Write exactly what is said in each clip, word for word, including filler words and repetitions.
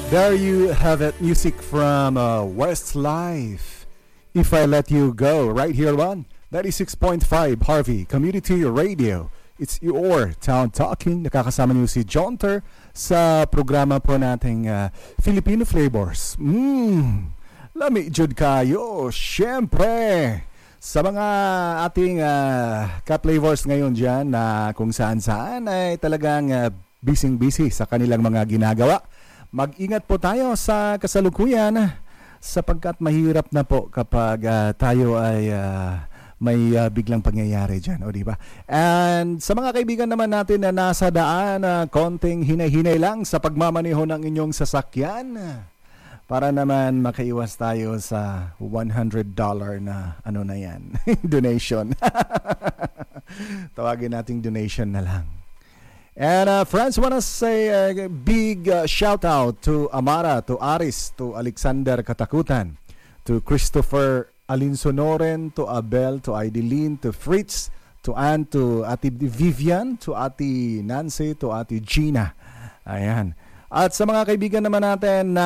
There you have it, music from uh, Westlife. If I Let You Go, right here on ninety-six point five Harvey Community Radio. It's your Town Talking. Nakakasama niyo si Jonter sa programa po nating uh, Filipino Flavors. Mmm, lami jud kayo, syempre. Sa mga ating uh, ka-flavors ngayon dyan na kung saan-saan ay talagang uh, busy-busy sa kanilang mga ginagawa. Mag-ingat po tayo sa kasalukuyan sapagkat mahirap na po kapag uh, tayo ay uh, may uh, biglang pangyayari dyan, o diba? And sa mga kaibigan naman natin na nasa daan, uh, konting hinay-hinay lang sa pagmamaneho ng inyong sasakyan para naman makaiwas tayo sa one hundred dollars na ano na yan, donation. Tawagin nating donation na lang. And uh, friends, want to say a big uh, shout out to Amara, to Aris, to Alexander Katakutan, to Christopher Alinsonoren, to Abel, to Aideline, to Fritz, to Ann, to Ate Vivian, to Ate Nancy, to Ate Gina. Ayan. At sa mga kaibigan naman natin na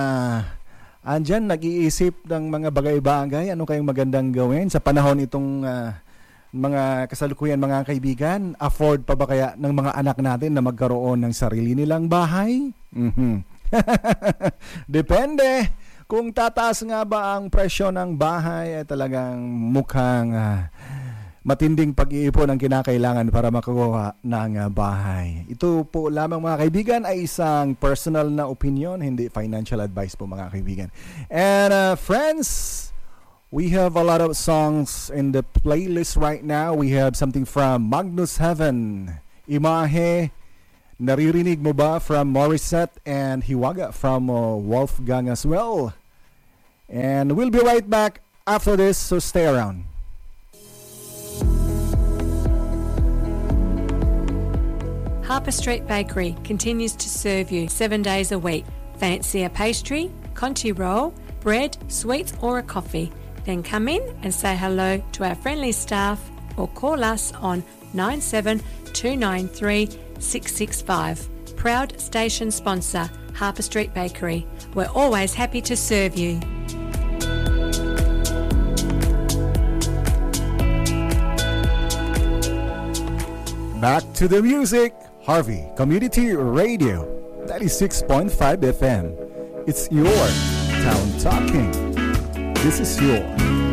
andyan nag-iisip ng mga bagay-bagay, ano kayong magandang gawin sa panahon itong uh, mga kasalukuyan mga kaibigan, afford pa ba kaya ng mga anak natin na magkaroon ng sarili nilang bahay? Mm-hmm. Depende. Kung tataas nga ba ang presyo ng bahay, ay talagang mukhang uh, matinding pag-iipon ang kinakailangan para makakuha ng uh, bahay. Ito po lamang mga kaibigan ay isang personal na opinion, hindi financial advice po mga kaibigan. And uh, friends, we have a lot of songs in the playlist right now. We have something from Magnus Heaven, Imahe, Naririnig Mo Ba from Morissette, and Hiwaga from uh, Wolfgang as well. And we'll be right back after this, so stay around. Harper Street Bakery continues to serve you seven days a week. Fancy a pastry, Conti roll, bread, sweets or a coffee? Then come in and say hello to our friendly staff or call us on nine seven two nine three six six five. Proud station sponsor, Harper Street Bakery. We're always happy to serve you. Back to the music. Harvey Community Radio, ninety-six point five F M. It's your Town Talking. This is your